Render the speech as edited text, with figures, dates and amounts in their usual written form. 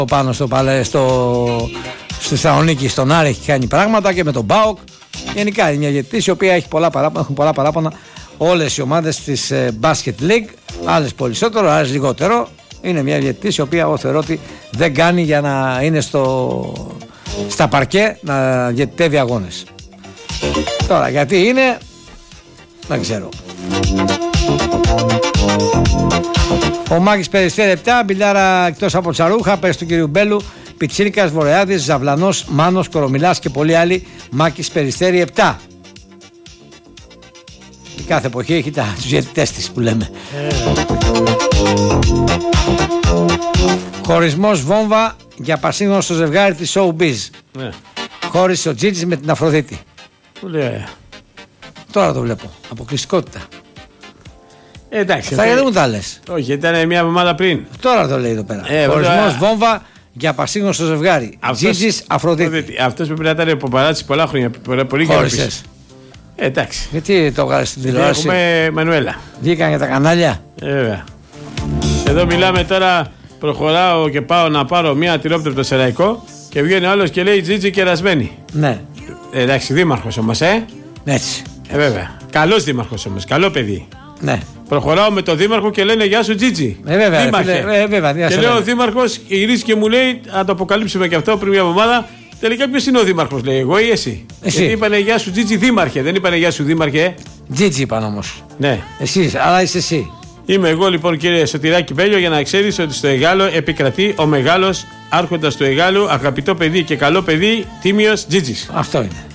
πάνω στη Θεσσαλονίκη, στον Άρη έχει κάνει πράγματα και με τον ΠΑΟΚ. Γενικά είναι μια διαιτητής η οποία έχουν πολλά παράπονα όλες οι ομάδες της Basket League. Άλλες περισσότερο, άλλες λιγότερο. Είναι μια διαιτητής η οποία εγώ θεωρώ ότι δεν κάνει για να είναι στα παρκέ να διαιτητεύει αγώνες. Τώρα γιατί είναι, δεν ξέρω. Ο Μάκης Περιστέρη 7, Μπιλάρα εκτός από Τσαρούχα, πες του κυρίου Μπέλου, Πιτσίρικας, Βορειάδης, Ζαβλανός, Μάνος, Κορομιλάς και πολλοί άλλοι. Μάκης Περιστέρη 7. Η κάθε εποχή έχει τους διαιτητές της που λέμε. Χωρισμός βόμβα για πασίγνωστο στο ζευγάρι της Showbiz. Χώρισε ο Τζίτζης με την Αφροδίτη. Πολύ. Τώρα το βλέπω. Αποκλειστικότητα. Εντάξει. Θα δεν μου τα λες. Όχι, ήταν μια εβδομάδα πριν. Τώρα το λέει εδώ πέρα. Χωρισμός βόμβα για πασίγνωστο ζευγάρι. Τζίτζης Αφροδίτη. Αυτός πρέπει να ήταν υποπαράτηση πολλά χρόνια. Πολύ χώρισες. Εντάξει. Γιατί το βγάλες στην τηλεόραση. Έχουμε Μανουέλα. Βγήκαν για τα κανάλια. Βέβαια. Εδώ μιλάμε τώρα. Προχωράω και πάω να πάρω μια τυρόπιτα σεραϊκό και βγαίνει άλλος και λέει Τζίτζη κερασμένη. Ναι. Εντάξει, δήμαρχος όμως, Έτσι. Βέβαια. Καλός δήμαρχος όμως, καλό παιδί. Ναι. Προχωράω με τον δήμαρχο και λένε γεια σου Τζίτζη. Βέβαια. Βέβαια. Και λέω ο δήμαρχος γυρίζει και μου λέει, να το αποκαλύψουμε και αυτό πριν μια εβδομάδα. Τελικά ποιος είναι ο δήμαρχος, λέει, εγώ ή εσύ. Γιατί είπανε γεια σου Τζίτζη δήμαρχε, δεν είπανε γεια σου δήμαρχε. Τζίτζη είπαν όμως. Ναι. Εσύ, αλλά είσαι εσύ. Είμαι εγώ λοιπόν κύριε Σωτηράκη Πέλιο για να ξέρεις ότι στο Εγάλο επικρατεί ο μεγάλος άρχοντας του Εγάλου, αγαπητό παιδί και καλό παιδί, Τίμιος Τζίτζης. Αυτό είναι.